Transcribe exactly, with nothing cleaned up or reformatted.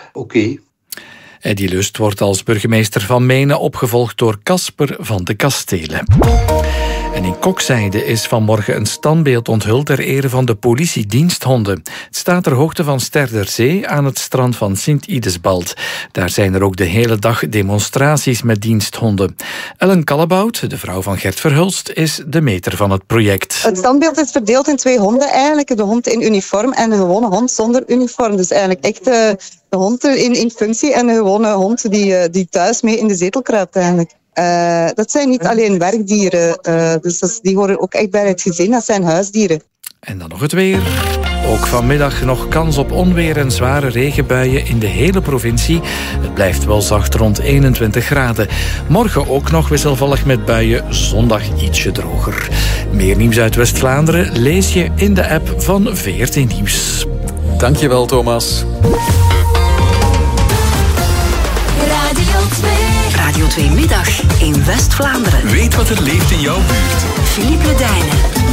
oké. Okay. Eddy Lust wordt als burgemeester van Menen opgevolgd door Casper van de Kastelen. En in Kokzijde is vanmorgen een standbeeld onthuld ter ere van de politiediensthonden. Het staat ter hoogte van Sterderzee aan het strand van Sint-Idesbald. Daar zijn er ook de hele dag demonstraties met diensthonden. Ellen Kallebout, de vrouw van Gert Verhulst, is de meter van het project. Het standbeeld is verdeeld in twee honden eigenlijk. De hond in uniform en de gewone hond zonder uniform. Dus eigenlijk echt uh, de hond in, in functie en de gewone hond die, uh, die thuis mee in de zetel kruipt eigenlijk. Uh, dat zijn niet alleen werkdieren, uh, dus dat, die horen ook echt bij het gezin, dat zijn huisdieren. En dan nog het weer. Ook vanmiddag nog kans op onweer en zware regenbuien in de hele provincie. Het blijft wel zacht rond eenentwintig graden. Morgen ook nog wisselvallig met buien, zondag ietsje droger. Meer nieuws uit West-Vlaanderen lees je in de app van V R T Nieuws. Dankjewel, Thomas. Radio twee Middag in West-Vlaanderen. Weet wat er leeft in jouw buurt. Philippe Ledijnen.